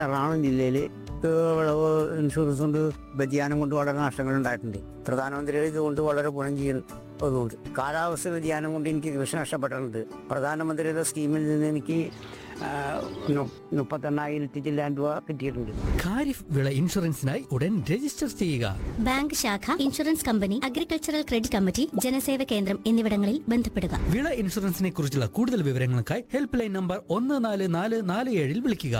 എറണാകുളം ജില്ലയിൽ വിളവ് ഇൻഷുറൻസ് കൊണ്ട് വ്യതിയാനം കൊണ്ട് വളരെ നഷ്ടങ്ങൾ ഉണ്ടായിട്ടുണ്ട്. പ്രധാനമന്ത്രി ഇതുകൊണ്ട് വളരെ ഗുണം ചെയ്യുന്നതുകൊണ്ട് കാലാവസ്ഥ വ്യതിയാനം കൊണ്ട് എനിക്ക് കൃഷി നഷ്ടപ്പെട്ടിട്ടുണ്ട്. പ്രധാനമന്ത്രിയുടെ സ്കീമിൽ നിന്ന് എനിക്ക് 38,000 ചില്ലാൻ രൂപ കിട്ടിയിട്ടുണ്ട്. ഖാരിഫ് വിള ഇൻഷുറൻസിനായി ഉടൻ രജിസ്റ്റർ ചെയ്യുക. ബാങ്ക് ശാഖ, insurance company, agricultural credit committee, ജനസേവ കേന്ദ്രം എന്നിവിടങ്ങളിൽ ബന്ധപ്പെടുക. വിള ഇൻഷുറൻസിനെ കുറിച്ചുള്ള കൂടുതൽ വിവരങ്ങൾക്കായി ഹെൽപ്പ് ലൈൻ നമ്പർ 14447 വിളിക്കുക.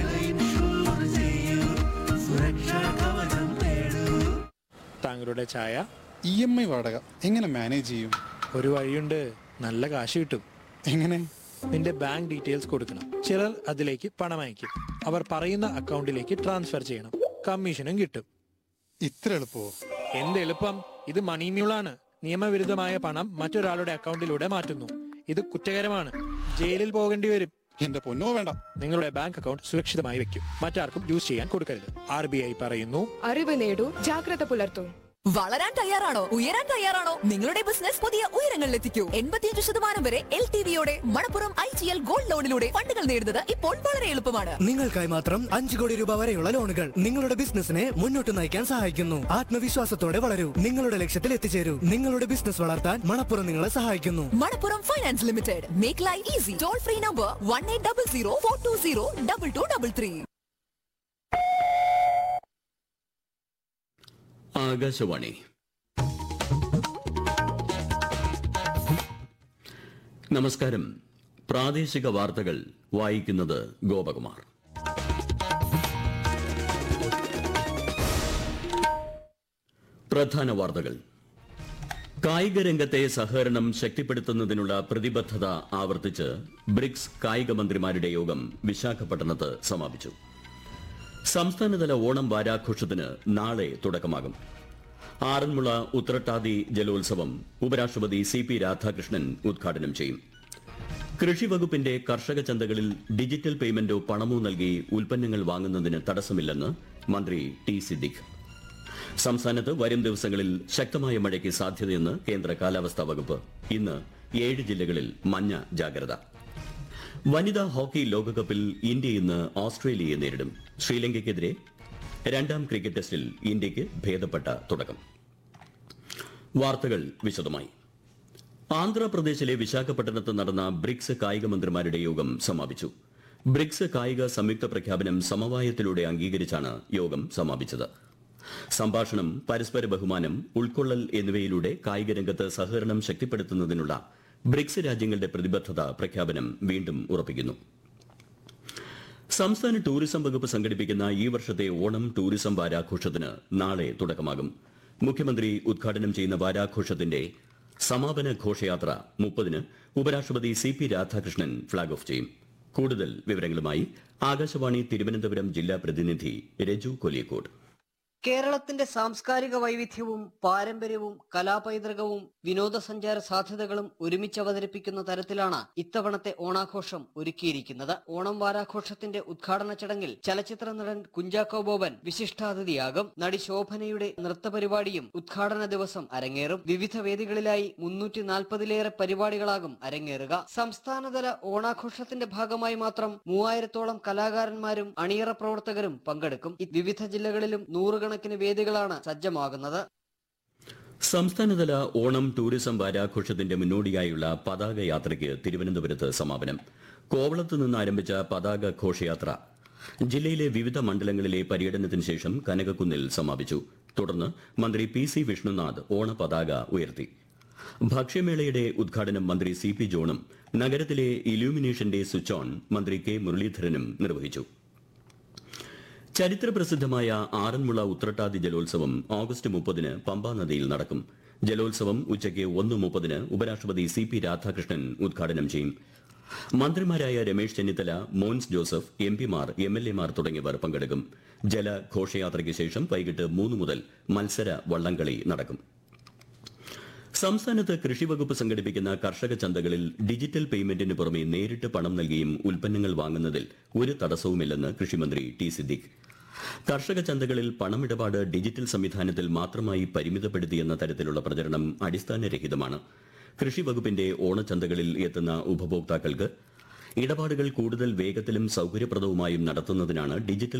താങ്കളുടെ ചായ. EMI വാടക എങ്ങനെ മാനേജ് ചെയ്യും? ഒരു വഴിയുണ്ട്, നല്ല കാശ് കിട്ടും. എങ്ങനെ? നിന്റെ ബാങ്ക് ഡീറ്റെയിൽസ് കൊടുക്കണം. ചിലർ അതിലേക്ക് പണം അയക്കും. അവർ പറയുന്ന അക്കൗണ്ടിലേക്ക് ട്രാൻസ്ഫർ ചെയ്യണം. കമ്മീഷനും കിട്ടും. ഇത്ര എളുപ്പമോ? എന്ത് എളുപ്പം! ഇത് മണി മ്യൂളാണ്. നിയമവിരുദ്ധമായ പണം മറ്റൊരാളുടെ അക്കൗണ്ടിലൂടെ മാറ്റുന്നു. ഇത് കുറ്റകരമാണ്. ജയിലിൽ പോകേണ്ടി വരും. എന്റെ പൊന്നോ വേണ്ട. നിങ്ങളുടെ ബാങ്ക് അക്കൗണ്ട് സുരക്ഷിതമായി വെക്കും. മറ്റാർക്കും യൂസ് ചെയ്യാൻ കൊടുക്കരുത്. RBI പറയുന്നു, അറിവ് നേടൂ, ജാഗ്രത പുലർത്തൂ. വളരാൻ തയ്യാറാണോ? ഉയരാൻ തയ്യാറാണോ? നിങ്ങളുടെ ബിസിനസ് പുതിയ ഉയരങ്ങളിലെത്തിക്കൂ. 85% വരെ LTV-യോടെ മണപ്പുറം IGL ഗോൾഡ് ലോണിലൂടെ ഫണ്ടുകൾ നേടുന്നത് ഇപ്പോൾ വളരെ എളുപ്പമാണ്. നിങ്ങൾക്കായി മാത്രം 5 കോടി രൂപ വരെയുള്ള ലോണുകൾ നിങ്ങളുടെ ബിസിനസിനെ മുന്നോട്ട് നയിക്കാൻ സഹായിക്കുന്നു. ആത്മവിശ്വാസത്തോടെ വളരൂ, നിങ്ങളുടെ ലക്ഷ്യത്തിൽ എത്തിച്ചേരൂ. നിങ്ങളുടെ ബിസിനസ് വളർത്താൻ മണപ്പുറം നിങ്ങളെ സഹായിക്കുന്നു. Manappuram finance limited. Make life easy. Toll free number 1800 420 2233. Akashvani. നമസ്കാരം. പ്രാദേശിക വാർത്തകൾ വായിക്കുന്നത് ഗോപകുമാർ. പ്രധാന വാർത്തകൾ. കായിക രംഗത്തെ സഹകരണം ശക്തിപ്പെടുത്തുന്നതിനുള്ള പ്രതിബദ്ധത ആവർത്തിച്ച് ബ്രിക്സ് കായിക മന്ത്രിമാരുടെ യോഗം വിശാഖപട്ടണത്ത് സമാപിച്ചു. സംസ്ഥാനതല ഓണം വാരാഘോഷത്തിന് നാളെ തുടക്കമാകും. ആറന്മുള ഉത്രട്ടാതി ജലോത്സവം ഉപരാഷ്ട്രപതി CP രാധാകൃഷ്ണൻ ഉദ്ഘാടനം ചെയ്യും. കൃഷി വകുപ്പിന്റെ കർഷക ചന്തകളിൽ ഡിജിറ്റൽ പേയ്മെന്റോ പണമോ നൽകി ഉൽപ്പന്നങ്ങൾ വാങ്ങുന്നതിന് തടസ്സമില്ലെന്ന് മന്ത്രി T. സിദ്ദിഖ്. സംസ്ഥാനത്ത് വരും ദിവസങ്ങളിൽ ശക്തമായ മഴയ്ക്ക് സാധ്യതയെന്ന് കേന്ദ്ര കാലാവസ്ഥാ വകുപ്പ്. ഇന്ന് 7 ജില്ലകളിൽ മഞ്ഞ ജാഗ്രത. വനിതാ ഹോക്കി ലോകകപ്പിൽ ഇന്ത്യ ഇന്ന് ഓസ്ട്രേലിയയെ നേരിടും. ശ്രീലങ്കയ്ക്കെതിരെ 2ാം ക്രിക്കറ്റ് ടെസ്റ്റിൽ ഇന്ത്യയ്ക്ക് ഭേദപ്പെട്ട തുടക്കം. വാർത്തകൾ വിശദമായി. ആന്ധ്രാപ്രദേശിലെ വിശാഖപട്ടണത്ത് നടന്ന ബ്രിക്സ് കായിക മന്ത്രിമാരുടെ യോഗം സമാപിച്ചു. ബ്രിക്സ് കായിക സംയുക്ത പ്രഖ്യാപനം സമവായത്തിലൂടെ അംഗീകരിച്ചാണ് യോഗം സമാപിച്ചത്. സംഭാഷണം, പരസ്പര ബഹുമാനം, ഉൾക്കൊള്ളൽ എന്നിവയിലൂടെ കായിക രംഗത്ത് സഹകരണം ശക്തിപ്പെടുത്തുന്നതിനുള്ള ബ്രിക്സ് രാജ്യങ്ങളുടെ പ്രതിബദ്ധത പ്രഖ്യാപനം വീണ്ടും ഉറപ്പിക്കുന്നു. സംസ്ഥാന ടൂറിസം വകുപ്പ് സംഘടിപ്പിക്കുന്ന ഈ വർഷത്തെ ഓണം ടൂറിസം വാരാഘോഷത്തിന് നാളെ തുടക്കമാകും. മുഖ്യമന്ത്രി ഉദ്ഘാടനം ചെയ്യുന്ന വാരാഘോഷത്തിന്റെ സമാപന ഘോഷയാത്ര 30-ന് ഉപരാഷ്ട്രപതി CP രാധാകൃഷ്ണൻ ഫ്ളാഗ് ഓഫ് ചെയ്യും. കൂടുതൽ വിവരങ്ങളുമായി ആകാശവാണി തിരുവനന്തപുരം ജില്ലാ പ്രതിനിധി രജു കൊലിയക്കോട്. കേരളത്തിന്റെ സാംസ്കാരിക വൈവിധ്യവും പാരമ്പര്യവും കലാപൈതൃകവും വിനോദസഞ്ചാര സാധ്യതകളും ഒരുമിച്ച് അവതരിപ്പിക്കുന്ന തരത്തിലാണ് ഇത്തവണത്തെ ഓണാഘോഷം ഒരുക്കിയിരിക്കുന്നത്. ഓണം വാരാഘോഷത്തിന്റെ ഉദ്ഘാടന ചടങ്ങിൽ ചലച്ചിത്ര നടൻ കുഞ്ചാക്കോ ബോബൻ വിശിഷ്ടാതിഥിയാകും. നടി ശോഭനയുടെ നൃത്തപരിപാടിയും ഉദ്ഘാടന ദിവസം അരങ്ങേറും. വിവിധ വേദികളിലായി 340-ലേറെ പരിപാടികളാകും അരങ്ങേറുക. സംസ്ഥാനതല ഓണാഘോഷത്തിന്റെ ഭാഗമായി മാത്രം 3000-ഓളം കലാകാരന്മാരും അണിയറ പ്രവർത്തകരും പങ്കെടുക്കും. വിവിധ ജില്ലകളിലും 100 കണക്കിന് വേദികളാണ് സജ്ജമാകുന്നത്. സംസ്ഥാനതല ഓണം ടൂറിസം വാരാഘോഷത്തിന്റെ മുന്നോടിയായുള്ള പതാക യാത്രയ്ക്ക് തിരുവനന്തപുരത്ത് സമാപനം. കോവളത്ത് നിന്ന് ആരംഭിച്ച പതാക ഘോഷയാത്ര ജില്ലയിലെ വിവിധ മണ്ഡലങ്ങളിലെ പര്യടനത്തിന് ശേഷം കനകക്കുന്നിൽ സമാപിച്ചു. തുടർന്ന് മന്ത്രി PC വിഷ്ണുനാഥ് ഓണപതാക ഉയർത്തി. ഭക്ഷ്യമേളയുടെ ഉദ്ഘാടനം മന്ത്രി CP ജോണും നഗരത്തിലെ ഇലൂമിനേഷന്റെ സ്വിച്ച് ഓൺ മന്ത്രി K. മുരളീധരനും നിർവഹിച്ചു. ചരിത്രപ്രസിദ്ധമായ ആറന്മുള ഉത്രട്ടാതി ജലോത്സവം ഓഗസ്റ്റ് 30-ന് പമ്പാ നദിയിൽ നടക്കും. ജലോത്സവം ഉച്ചയ്ക്ക് 1:30-ന് ഉപരാഷ്ട്രപതി CP രാധാകൃഷ്ണൻ ഉദ്ഘാടനം ചെയ്യും. മന്ത്രിമാരായ രമേശ് ചെന്നിത്തല, മോൻസ് ജോസഫ്, MP-മാർ, MLA-മാർ തുടങ്ങിയവർ പങ്കെടുക്കും. ജലഘോഷയാത്രയ്ക്ക് ശേഷം വൈകിട്ട് 3 മുതൽ മത്സര വള്ളംകളി നടക്കും. സംസ്ഥാനത്ത് കൃഷിവകുപ്പ് സംഘടിപ്പിക്കുന്ന കർഷക ചന്തകളിൽ ഡിജിറ്റൽ പേയ്മെന്റിന് പുറമെ നേരിട്ട് പണം നൽകിയും ഉൽപ്പന്നങ്ങൾ വാങ്ങുന്നതിൽ ഒരു തടസ്സവുമില്ലെന്ന് കൃഷിമന്ത്രി T. സിദ്ദിഖ്. കർഷക ചന്തകളിൽ പണമിടപാട് ഡിജിറ്റൽ സംവിധാനത്തിൽ മാത്രമായി പരിമിതപ്പെടുത്തിയെന്ന തരത്തിലുള്ള പ്രചരണം അടിസ്ഥാനരഹിതമാണ്. കൃഷിവകുപ്പിന്റെ ഓണച്ചന്തകളിൽ എത്തുന്ന ഉപഭോക്താക്കൾക്ക് ഇടപാടുകൾ കൂടുതൽ വേഗത്തിലും സൌകര്യപ്രദവുമായും നടത്തുന്നതിനാണ് ഡിജിറ്റൽ